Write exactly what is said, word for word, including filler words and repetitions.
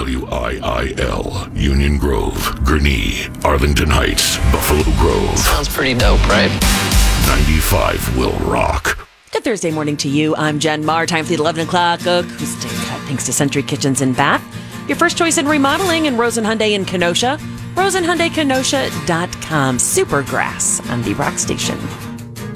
W I I L, Union Grove, Gurnee, Arlington Heights, Buffalo Grove. Sounds pretty dope, right? ninety-five will rock. Good Thursday morning to you. I'm Jen Marr. Time for the eleven o'clock acoustic cut, thanks to Century Kitchens in Bath. Your first choice in remodeling in Rosen Hyundai in Kenosha. rosen hyundai kenosha dot com. Supergrass on the Rock Station.